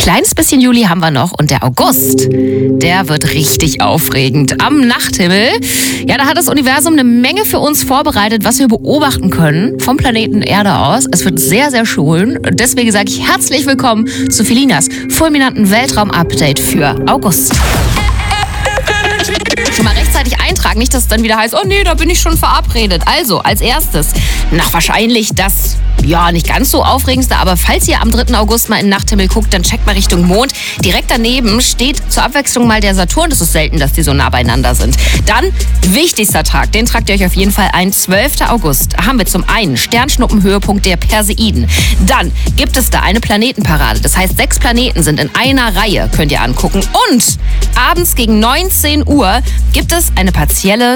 Kleines bisschen Juli haben wir noch und der August, der wird richtig aufregend. Am Nachthimmel, ja, da hat das Universum eine Menge für uns vorbereitet, was wir beobachten können vom Planeten Erde aus. Es wird sehr, sehr schön. Deswegen sage ich herzlich willkommen zu Felinas fulminanten Weltraum-Update für August. Schon mal rechtzeitig eintragen, nicht, dass es dann wieder heißt, oh nee, da bin ich schon verabredet. Also, als erstes, wahrscheinlich das, ja, nicht ganz so aufregendste, aber falls ihr am 3. August mal in den Nachthimmel guckt, dann checkt mal Richtung Mond. Direkt daneben steht zur Abwechslung mal der Saturn. Das ist selten, dass die so nah beieinander sind. Dann, wichtigster Tag, den tragt ihr euch auf jeden Fall ein. 12. August haben wir zum einen Sternschnuppenhöhepunkt der Perseiden. Dann gibt es da eine Planetenparade. Das heißt, 6 Planeten sind in einer Reihe, könnt ihr angucken. Und abends gegen 19 Uhr gibt es eine partielle